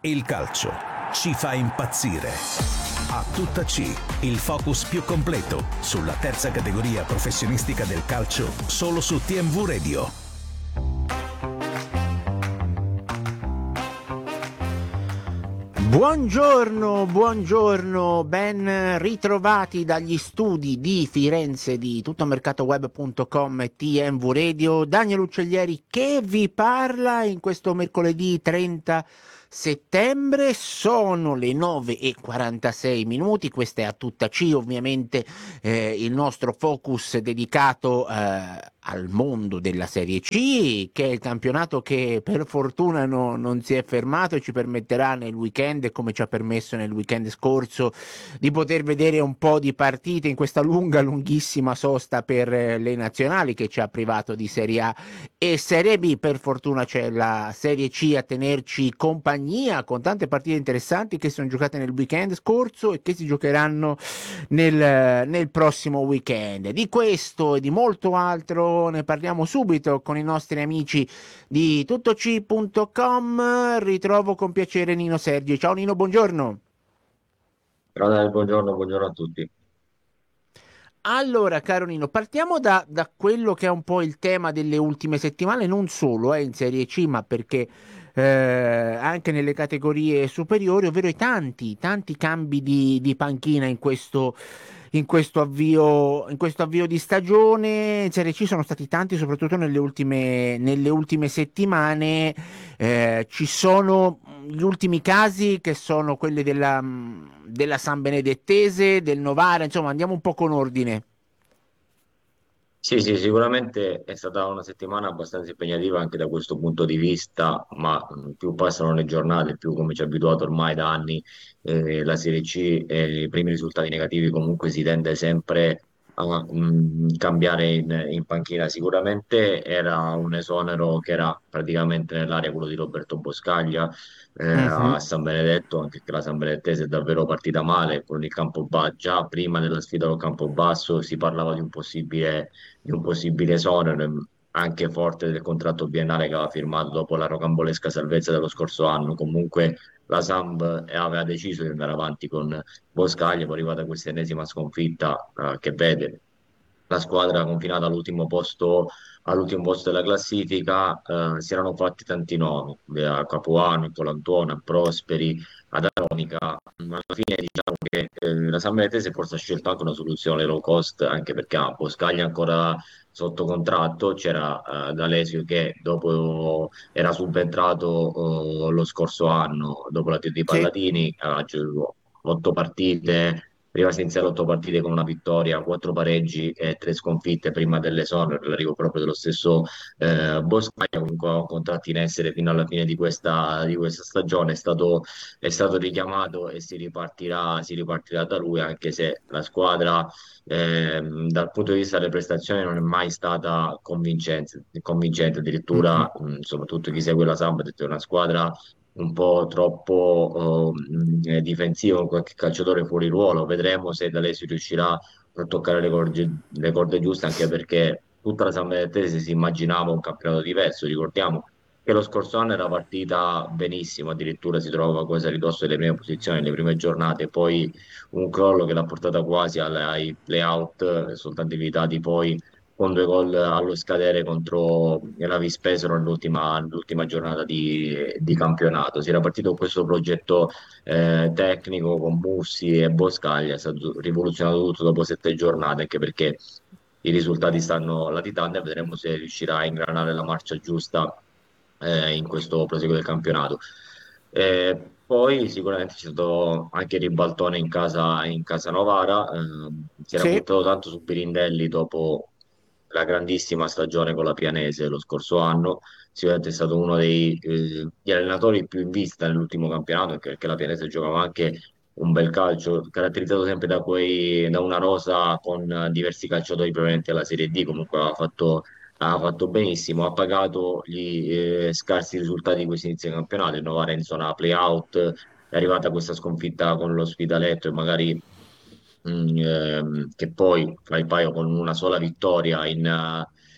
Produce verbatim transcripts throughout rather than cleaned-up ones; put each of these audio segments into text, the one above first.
Il calcio ci fa impazzire. A tutta C, il focus più completo sulla terza categoria professionistica del calcio, solo su T M V Radio. Buongiorno, buongiorno, ben ritrovati dagli studi di Firenze di tuttomercatoweb punto com e T M V Radio. Daniel Uccellieri che vi parla in questo mercoledì trenta settembre. Sono le nove e quarantasei minuti, questa è A Tutta C, ovviamente eh, il nostro focus dedicato eh, al mondo della Serie C, che è il campionato che per fortuna no, non si è fermato e ci permetterà nel weekend, come ci ha permesso nel weekend scorso, di poter vedere un po' di partite in questa lunga, lunghissima sosta per eh, le nazionali che ci ha privato di Serie A e Serie B. Per fortuna c'è la Serie C a tenerci compagnia, con tante partite interessanti che sono giocate nel weekend scorso e che si giocheranno nel, nel prossimo weekend. Di questo e di molto altro ne parliamo subito con i nostri amici di tuttoc punto com. Ritrovo con piacere Nino Sergi. Ciao Nino, buongiorno. Ciao Daniel, buongiorno, buongiorno a tutti. Allora, caro Nino, partiamo da, da quello che è un po' il tema delle ultime settimane, non solo eh, in Serie C, ma perché eh, anche nelle categorie superiori, ovvero i tanti, tanti cambi di, di panchina in questo, in questo avvio, in questo avvio di stagione. In Serie C sono stati tanti, soprattutto nelle ultime, nelle ultime settimane. Eh, ci sono gli ultimi casi che sono quelli della, della San Benedettese, del Novara, insomma andiamo un po' con ordine. Sì, sì, sicuramente è stata una settimana abbastanza impegnativa anche da questo punto di vista, ma mh, più passano le giornate, più come ci ha abituato ormai da anni eh, la Serie C e i primi risultati negativi comunque si tende sempre a mh, cambiare in, in panchina. Sicuramente era un esonero che era praticamente nell'area quello di Roberto Boscaglia eh, Mhm. a San Benedetto, anche che la San Benedettese è davvero partita male con il Campobasso. Già prima della sfida col Campobasso si parlava di un possibile di un possibile esonero, anche forte del contratto biennale che aveva firmato dopo la rocambolesca salvezza dello scorso anno. Comunque la Samp aveva deciso di andare avanti con Boscaglia, poi è arrivata questa ennesima sconfitta eh, che vede la squadra confinata all'ultimo posto, all'ultimo posto della classifica. Eh, si erano fatti tanti nomi, eh, a Capuano, a Colantuono, a Prosperi, ad Aronica, ma alla fine diciamo che eh, la San Benedettese forse ha scelto anche una soluzione low cost, anche perché ha Boscaglia ancora sotto contratto, c'era eh, D'Alesio che dopo era subentrato eh, lo scorso anno, dopo la di Sì. Palladini, ha giocato otto partite. Prima si iniziato otto partite con una vittoria, quattro pareggi e tre sconfitte prima dell'esonero, l'arrivo proprio dello stesso eh, Boscaglia, comunque ha un contratto in essere fino alla fine di questa, di questa stagione, è stato, è stato richiamato e si ripartirà, si ripartirà da lui, anche se la squadra ehm, dal punto di vista delle prestazioni non è mai stata convincente, convincente. Mhm. Addirittura mh, soprattutto chi segue la Samp ha detto che è una squadra un po' troppo eh, difensivo, con qualche calciatore fuori ruolo. Vedremo se da lei si riuscirà a toccare le corde, le corde giuste, anche perché tutta la San Benedettese si immaginava un campionato diverso. Ricordiamo che lo scorso anno era partita benissimo, addirittura si trovava quasi a ridosso delle prime posizioni, nelle prime giornate, poi un crollo che l'ha portata quasi alle- ai play-out, eh, soltanto evitati poi con due gol allo scadere contro la Vispesaro nell'ultima nell'ultima giornata di, di campionato. Si era partito con questo progetto eh, tecnico con Mussi e Boscaglia, è stato rivoluzionato tutto dopo sette giornate, anche perché i risultati stanno latitando e vedremo se riuscirà a ingranare la marcia giusta eh, in questo proseguo del campionato. Eh, poi sicuramente c'è stato anche il ribaltone in casa, in casa Novara, ehm, si era Sì. puntato tanto su Pirindelli dopo la grandissima stagione con la Pianese lo scorso anno. Sicuramente è stato uno dei, eh, gli allenatori più in vista nell'ultimo campionato, anche perché la Pianese giocava anche un bel calcio, caratterizzato sempre da, quei, da una rosa con eh, diversi calciatori provenienti dalla Serie D. Comunque aveva fatto ha fatto benissimo, ha pagato gli eh, scarsi risultati di questo inizio di campionato. Il Novara in zona play-out è arrivata questa sconfitta con l'Ospitaletto e magari mh, ehm, che poi fa il paio con una sola vittoria in, eh,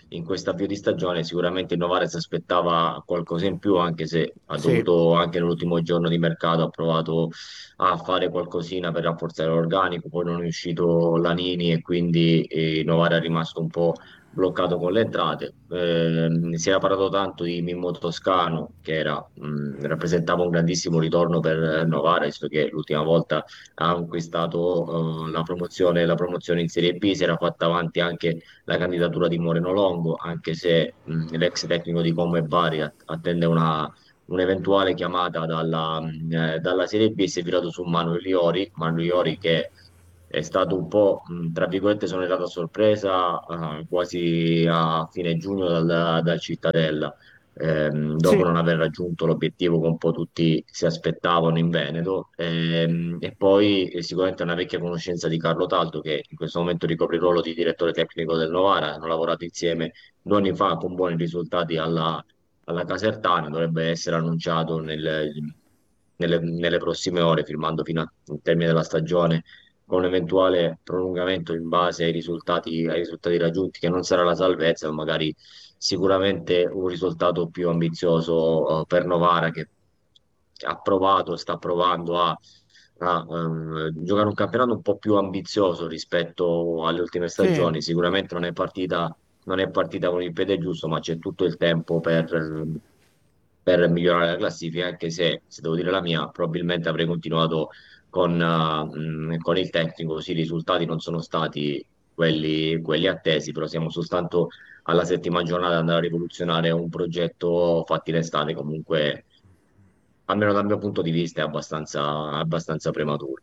in questo avvio di stagione. Sicuramente il Novara si aspettava qualcosa in più, anche se ha Sì. dovuto, anche nell'ultimo giorno di mercato, ha provato a fare qualcosina per rafforzare l'organico, poi non è uscito Lanini e quindi eh, il Novara è rimasto un po' bloccato con le entrate. Ehm, si era parlato tanto di Mimmo Toscano, che era, mh, rappresentava un grandissimo ritorno per Novara, visto che l'ultima volta ha conquistato eh, la promozione, la promozione in Serie B, si era fatta avanti anche la candidatura di Moreno Longo, anche se mh, l'ex tecnico di Como e Bari att- attende una un'eventuale chiamata dalla, mh, eh, dalla Serie B, e si è virato su Manuel Iori, Manuel Iori che è stato un po', mh, tra virgolette, sono arrivato a sorpresa eh, quasi a fine giugno dal, dal Cittadella, ehm, dopo Sì. non aver raggiunto l'obiettivo che un po' tutti si aspettavano in Veneto. Ehm, e poi eh, sicuramente è una vecchia conoscenza di Carlo Taldo, che in questo momento ricopre il ruolo di direttore tecnico del Novara. Hanno lavorato insieme due anni fa con buoni risultati alla, alla Casertana, dovrebbe essere annunciato nel- nelle, nelle prossime ore, firmando fino al termine della stagione, con un eventuale prolungamento in base ai risultati, ai risultati raggiunti, che non sarà la salvezza, ma magari sicuramente un risultato più ambizioso eh, per Novara, che ha provato, sta provando a, a, ehm, giocare un campionato un po' più ambizioso rispetto alle ultime Sì. stagioni. Sicuramente non è partita, non è partita con il piede giusto, ma c'è tutto il tempo per, ehm, per migliorare la classifica, anche se, se devo dire la mia, probabilmente avrei continuato con, eh, mh, con il tecnico. Sì, i risultati non sono stati quelli, quelli attesi, però siamo soltanto alla settima giornata ad andare a rivoluzionare un progetto fatto in estate. Comunque, almeno dal mio punto di vista, è abbastanza, abbastanza prematuro.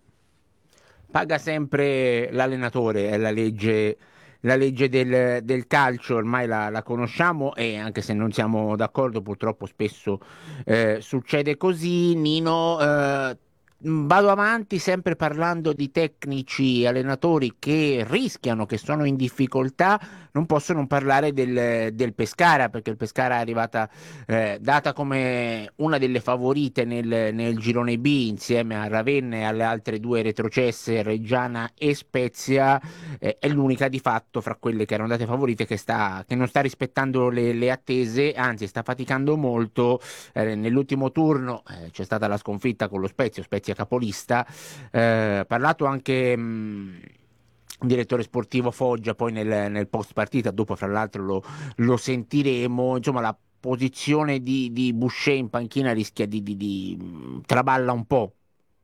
Paga sempre l'allenatore, è la legge, la legge del, del calcio, ormai la, la conosciamo e anche se non siamo d'accordo, purtroppo spesso eh, succede così. Nino, eh, vado avanti sempre parlando di tecnici, allenatori che rischiano, che sono in difficoltà. Non posso non parlare del, del Pescara, perché il Pescara è arrivata eh, data come una delle favorite nel, nel girone B insieme a Ravenna e alle altre due retrocesse, Reggiana e Spezia, eh, è l'unica di fatto fra quelle che erano date favorite che, sta, che non sta rispettando le, le attese, anzi sta faticando molto. Eh, nell'ultimo turno eh, c'è stata la sconfitta con lo Spezia, Spezia capolista. Eh, parlato anche... Mh, direttore sportivo Foggia poi nel, nel post partita, dopo fra l'altro lo, lo sentiremo, insomma la posizione di, di Boucher in panchina rischia di, di, di mh, traballa un po'.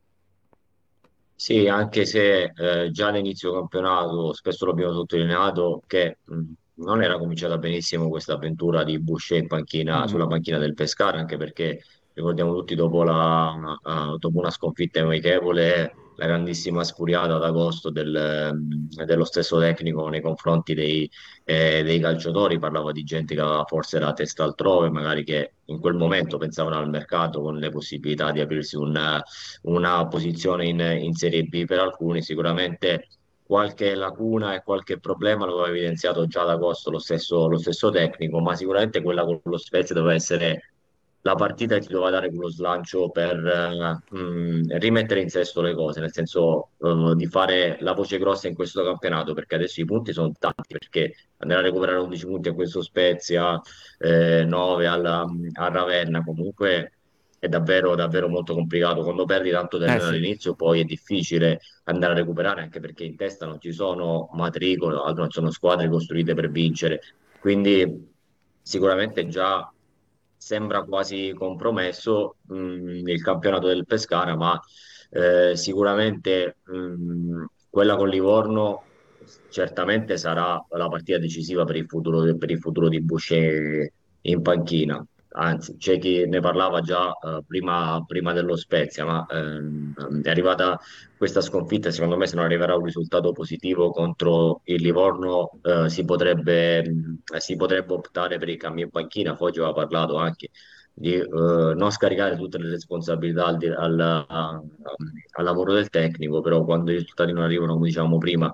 Sì, anche se eh, già all'inizio campionato spesso l'abbiamo sottolineato che mh, non era cominciata benissimo questa avventura di Boucher in panchina, Mm. sulla panchina del Pescara, anche perché ricordiamo tutti dopo, la, uh, dopo una sconfitta amichevole, la grandissima sfuriata ad agosto del, mh, dello stesso tecnico nei confronti dei, eh, dei calciatori. Parlava di gente che aveva forse la testa altrove, magari che in quel momento pensavano al mercato con le possibilità di aprirsi un una posizione in, in Serie B. Per alcuni sicuramente qualche lacuna e qualche problema lo aveva evidenziato già ad agosto lo stesso, lo stesso tecnico, ma sicuramente quella con lo Spezia doveva essere la partita che ti doveva dare quello slancio per eh, mh, rimettere in sesto le cose, nel senso eh, di fare la voce grossa in questo campionato, perché adesso i punti sono tanti, perché andare a recuperare undici punti a questo Spezia, eh, nove alla, a Ravenna, comunque è davvero, davvero molto complicato. Quando perdi tanto Eh terreno sì. all'inizio, poi è difficile andare a recuperare, anche perché in testa non ci sono matricole, non sono squadre costruite per vincere. Quindi sicuramente già sembra quasi compromesso mh, il campionato del Pescara, ma eh, sicuramente mh, quella con Livorno certamente sarà la partita decisiva per il futuro, per il futuro di Boucher in panchina. Anzi, c'è chi ne parlava già eh, prima, prima dello Spezia, ma ehm, è arrivata questa sconfitta. Secondo me, se non arriverà un risultato positivo contro il Livorno, eh, si potrebbe, mh, si potrebbe optare per il cambio in panchina. Foggia aveva parlato anche di eh, non scaricare tutte le responsabilità al, di- al- a- al lavoro del tecnico, però quando i risultati non arrivano, come dicevamo prima,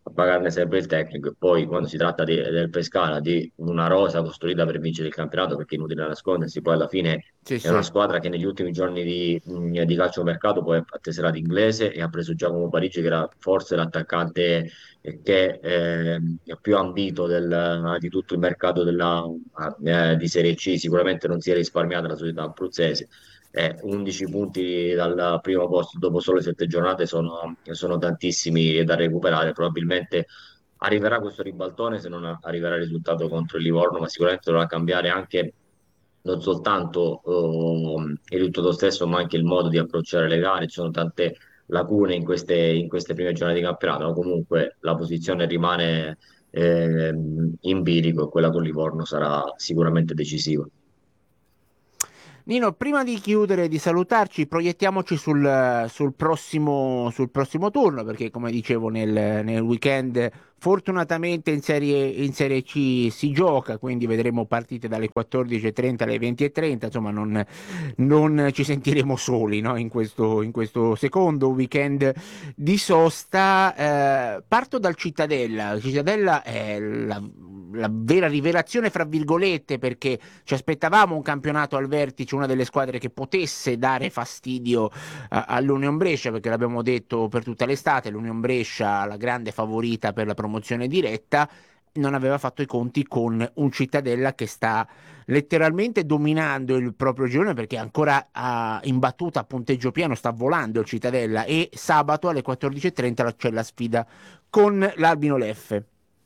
a pagarne sempre il tecnico, e poi quando si tratta di- del Pescara, di una rosa costruita per vincere il campionato, perché è inutile nascondersi, poi alla fine Sì, è una sì. squadra che negli ultimi giorni di, mh, di calciomercato poi ha teserato inglese e ha preso Giacomo Parigi, che era forse l'attaccante che eh, è più ambito del- di tutto il mercato della, eh, di Serie C. Sicuramente non si è risparmiata la società abruzzese. Eh, undici punti dal primo posto dopo solo sette giornate sono, sono tantissimi da recuperare. Probabilmente arriverà questo ribaltone se non arriverà il risultato contro il Livorno, ma sicuramente dovrà cambiare anche non soltanto eh, il risultato stesso, ma anche il modo di approcciare le gare. Ci sono tante lacune in queste, in queste prime giornate di campionato, ma comunque la posizione rimane ehm, in bilico e quella con Livorno sarà sicuramente decisiva. Nino, prima di chiudere e di salutarci, proiettiamoci sul, sul prossimo, sul prossimo turno, perché come dicevo nel, nel weekend, fortunatamente in serie, in Serie C si gioca, quindi vedremo partite dalle quattordici e trenta alle venti e trenta, insomma non, non ci sentiremo soli, no, in questo, in questo secondo weekend di sosta. Eh, parto dal Cittadella. Cittadella è la, la vera rivelazione, fra virgolette, perché ci aspettavamo un campionato al vertice, una delle squadre che potesse dare fastidio a- all'Union Brescia, perché l'abbiamo detto per tutta l'estate, l'Union Brescia, la grande favorita per la promozione diretta, non aveva fatto i conti con un Cittadella che sta letteralmente dominando il proprio girone, perché è ancora ah, in battuta a punteggio pieno, sta volando il Cittadella, e sabato alle quattordici e trenta c'è la sfida con l'Albino Leffe.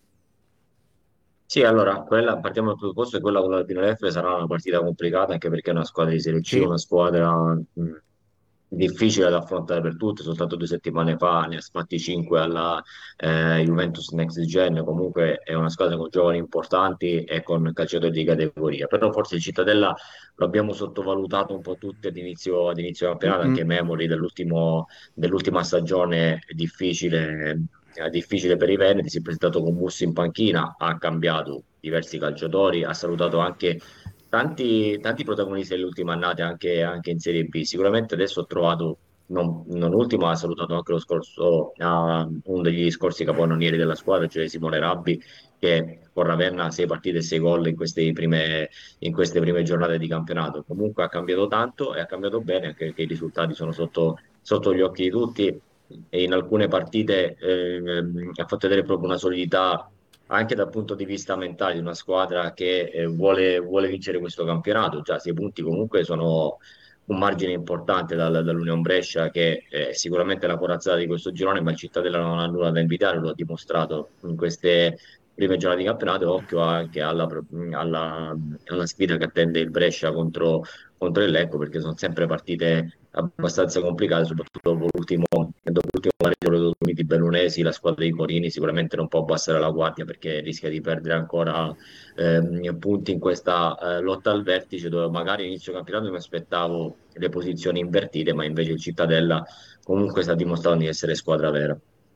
Sì, allora, quella, partiamo dal presupposto che quella con l'Albino F sarà una partita complicata, anche perché è una squadra di Serie C, Sì. una squadra mh, difficile da affrontare per tutte. Soltanto due settimane fa ne ha fatti cinque alla eh, Juventus Next Gen. Comunque è una squadra con giovani importanti e con calciatori di categoria. Però forse il Cittadella lo abbiamo sottovalutato un po' tutti ad inizio, ad inizio campionato, Mm-mm. anche memori dell'ultimo- dell'ultima stagione difficile, eh, difficile per i Veneti. Si è presentato con Mussi in panchina, ha cambiato diversi calciatori, ha salutato anche tanti, tanti protagonisti delle ultime annate anche, anche in Serie B. Sicuramente adesso ho trovato, non, non ultimo, ha salutato anche lo scorso, ah, uno degli scorsi capannonieri della squadra, cioè Simone Rabbi, che con Ravenna ha sei partite e sei gol in queste prime, in queste prime giornate di campionato. Comunque ha cambiato tanto e ha cambiato bene, anche perché i risultati sono sotto, sotto gli occhi di tutti, e in alcune partite ehm, ha fatto vedere proprio una solidità anche dal punto di vista mentale di una squadra che eh, vuole, vuole vincere questo campionato. Già sei punti comunque sono un margine importante dal- dall'Union Brescia, che è sicuramente la corazzata di questo girone, ma il Cittadella non ha nulla da invitare, lo ha dimostrato in queste prime giornate di campionato. Occhio anche alla, alla- alla sfida che attende il Brescia contro, contro il Lecco, perché sono sempre partite abbastanza complicate, soprattutto dopo l'ultimo dopo l'ultimo pareggio con i bellunesi. La squadra dei Corini sicuramente non può abbassare la guardia, perché rischia di perdere ancora ehm, punti in questa eh, lotta al vertice, dove magari all'inizio campionato mi aspettavo le posizioni invertite, ma invece il Cittadella comunque sta dimostrando di essere squadra vera.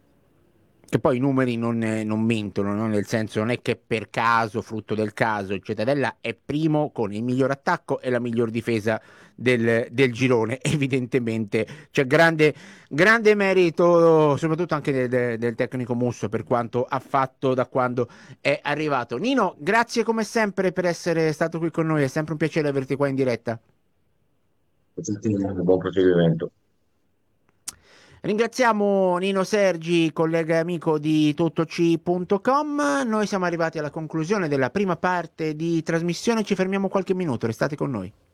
Che poi i numeri non, eh, non mentono, no? Nel senso, non è che per caso, frutto del caso, il Cittadella è primo con il miglior attacco e la miglior difesa del, del girone. Evidentemente c'è grande, grande merito, soprattutto anche del, del- del tecnico Musso, per quanto ha fatto da quando è arrivato. Nino, grazie come sempre per essere stato qui con noi, è sempre un piacere averti qua in diretta. Buon proseguimento. Ringraziamo Nino Sergi, collega e amico di tuttoci punto com. Noi siamo arrivati alla conclusione della prima parte di trasmissione, ci fermiamo qualche minuto, restate con noi.